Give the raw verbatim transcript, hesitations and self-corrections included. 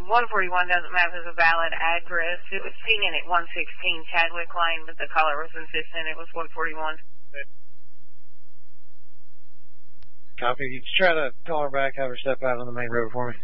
one forty-one doesn't map as a valid address. It was seen in at one sixteen Chadwick Lane, but the caller was insistent it was one forty-one. Copy. You try to call her back, have her step out on the main road for me.